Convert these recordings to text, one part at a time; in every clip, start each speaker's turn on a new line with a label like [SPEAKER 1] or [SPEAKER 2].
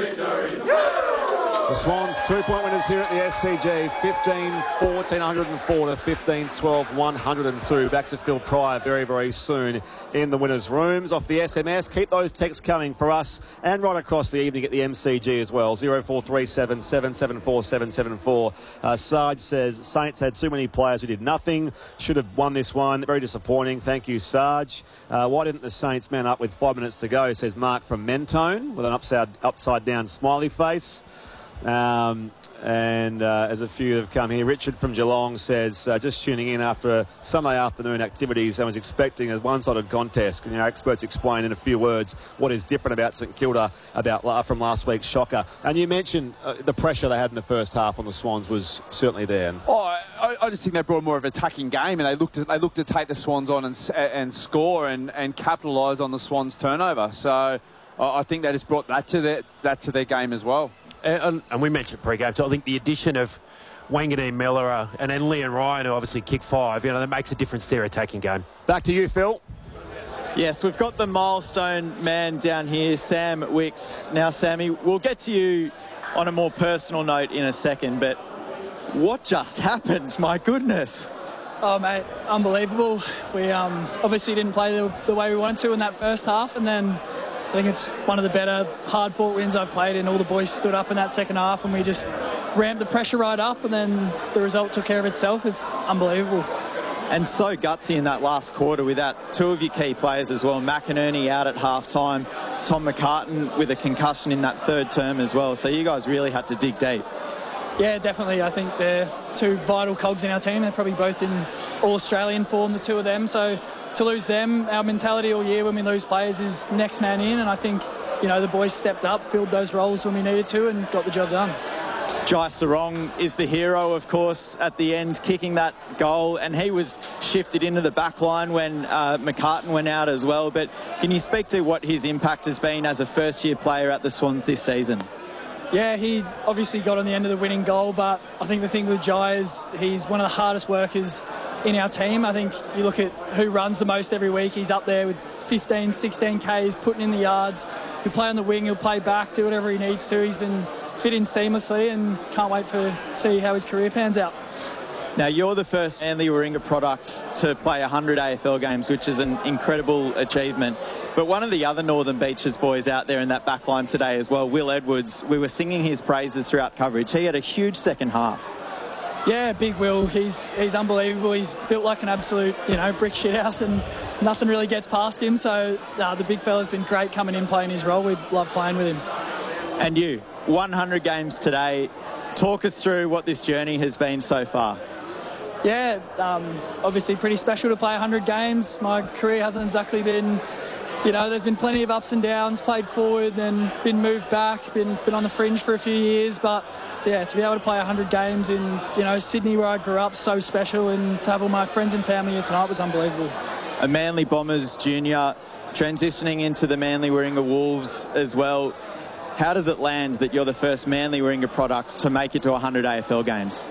[SPEAKER 1] The Swans 2-point winners here at the SCG, 15-14, 104 to 15-12, 102. Back to Phil Pryor very, very soon in the winners' rooms. Off the SMS, keep those texts coming for us and right across the evening at the MCG as well. 0437 774 774. Sarge says, Saints had too many players who did nothing. Should have won this one. Very disappointing. Thank you, Sarge. Why didn't the Saints man up with 5 minutes to go, says Mark from Mentone with an upside down smiley face. As a few have come here, Richard from Geelong says, just tuning in after Sunday afternoon activities, I was expecting a one-sided contest. Can our experts explain in a few words what is different about St Kilda from last week's shocker? And you mentioned the pressure they had in the first half on the Swans was certainly there.
[SPEAKER 2] I just think they brought more of an attacking game, and they looked to take the Swans on and score and capitalise on the Swans' turnover. So I think they just brought that to their game as well.
[SPEAKER 3] And we mentioned pre-game, so I think the addition of Wanganeen, Mellor, and then Leon Ryan, who obviously kicked 5, that makes a difference to their attacking game.
[SPEAKER 1] Back to you, Phil.
[SPEAKER 4] Yes, we've got the milestone man down here, Sam Wicks. Now, Sammy, we'll get to you on a more personal note in a second, but what just happened? My goodness.
[SPEAKER 5] Oh, mate, unbelievable. We obviously didn't play the way we wanted to in that first half, and then I think it's one of the better hard-fought wins I've played, and all the boys stood up in that second half and we just ramped the pressure right up, and then the result took care of itself. It's unbelievable.
[SPEAKER 4] And so gutsy in that last quarter without 2 of your key players as well. McInerney out at half-time, Tom McCartan with a concussion in that third term as well. So you guys really had to dig deep.
[SPEAKER 5] Yeah, definitely. I think they're 2 vital cogs in our team. They're probably both in All-Australian form, the 2 of them. So to lose them, our mentality all year when we lose players is next man in, and I think, the boys stepped up, filled those roles when we needed to, and got the job done.
[SPEAKER 4] Jai Sarong is the hero, of course, at the end, kicking that goal, and he was shifted into the back line when McCartan went out as well. But can you speak to what his impact has been as a first-year player at the Swans this season?
[SPEAKER 5] Yeah, he obviously got on the end of the winning goal, but I think the thing with Jai is he's one of the hardest workers in our team. I think you look at who runs the most every week, he's up there with 15, 16 Ks, putting in the yards. He'll play on the wing, he'll play back, do whatever he needs to. He's been fit in seamlessly, and can't wait to see how his career pans out.
[SPEAKER 4] Now, you're the first Manly Warringah product to play 100 AFL games, which is an incredible achievement. But one of the other Northern Beaches boys out there in that back line today as well, Will Edwards, we were singing his praises throughout coverage. He had a huge second half.
[SPEAKER 5] Yeah, big Will. He's unbelievable. He's built like an absolute, brick shithouse, and nothing really gets past him. So the big fella's been great coming in, playing his role. We love playing with him.
[SPEAKER 4] And you, 100 games today. Talk us through what this journey has been so far.
[SPEAKER 5] Yeah, obviously pretty special to play 100 games. My career hasn't exactly been, there's been plenty of ups and downs, played forward, then been moved back, been on the fringe for a few years, but yeah, to be able to play 100 games in, Sydney where I grew up, so special, and to have all my friends and family here tonight was unbelievable.
[SPEAKER 4] A Manly Bombers junior transitioning into the Manly Warringah Wolves as well. How does it land that you're the first Manly Warringah product to make it to 100 AFL games?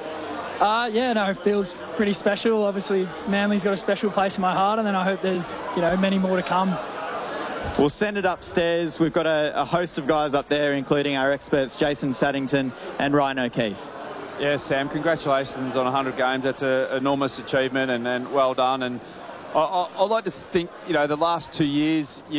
[SPEAKER 5] It feels pretty special. Obviously, Manly's got a special place in my heart, and then I hope there's, many more to come.
[SPEAKER 4] We'll send it upstairs. We've got a host of guys up there, including our experts, Jason Saddington and Ryan O'Keefe.
[SPEAKER 2] Yeah, Sam, congratulations on 100 games. That's an enormous achievement, and well done. And I'd like to think, the last 2 years,